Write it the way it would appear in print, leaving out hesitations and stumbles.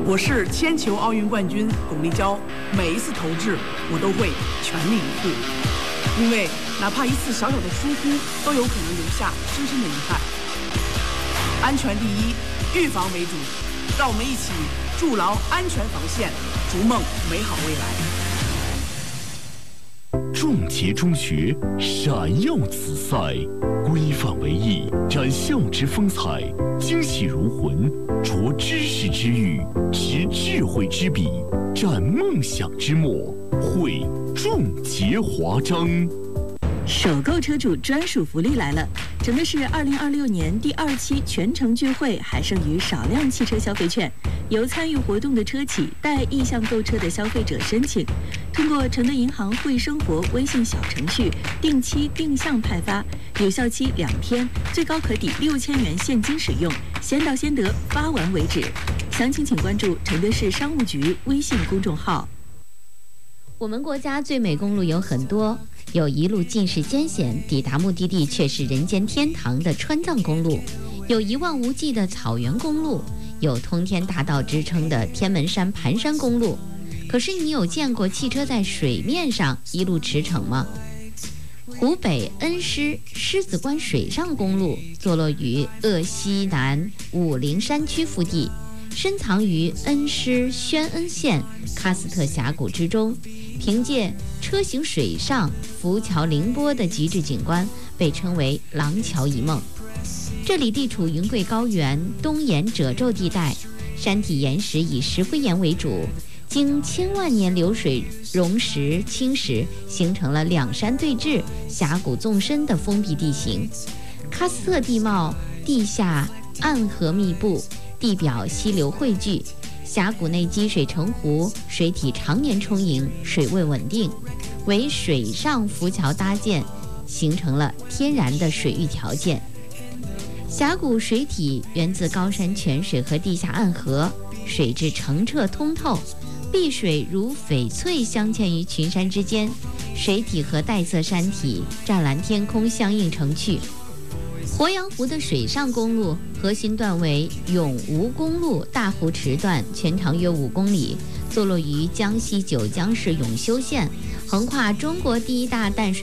我是铅球奥运冠军巩立姣，每一次投掷我都会全力以赴，因为哪怕一次小小的疏忽，都有可能留下深深的遗憾。安全第一，预防为主，让我们一起筑牢安全防线，逐梦美好未来。 重捷中学闪耀紫赛，规范为艺，展校之风采，精细如魂，着知识之玉，持智慧之笔，展梦想之墨，绘重捷华章。 首购车主专属福利来了！承的是2026年第2期全程聚会还剩余少量汽车消费券，由参与活动的车企带意向购车的消费者申请，通过承德银行惠生活微信小程序定期定向派发，有效期2天，最高可抵6000元现金使用，先到先得，发完为止。详情请关注承德市商务局微信公众号。 我们国家最美公路有很多，有一路尽是艰险，抵达目的地却是人间天堂的川藏公路，有一望无际的草原公路，有通天大道之称的天门山盘山公路。可是你有见过汽车在水面上一路驰骋吗？湖北恩施狮子关水上公路坐落于鄂西南武陵山区腹地，深藏于恩施宣恩县喀斯特峡谷之中，凭借车行水上浮桥凌波的极致景观，被称为廊桥一梦。这里地处云贵高原东沿褶皱地带，山体岩石以石灰岩为主，经千万年流水溶蚀侵蚀，形成了两山对峙、峡谷纵深的封闭地形。喀斯特地貌地下暗河密布，地表溪流汇聚，峡谷内积水成湖，水体常年充盈，水位稳定，为水上浮桥搭建形成了天然的水域条件。峡谷水体源自高山泉水和地下暗河，水质澄澈通透，碧水如翡翠镶嵌于群山之间，水体和带色山体、湛蓝天空相映成趣。鄱阳湖的水上公路核心段为永吴公路大湖池段，全长约5公里，坐落于江西九江市永修县，横跨中国第1大淡水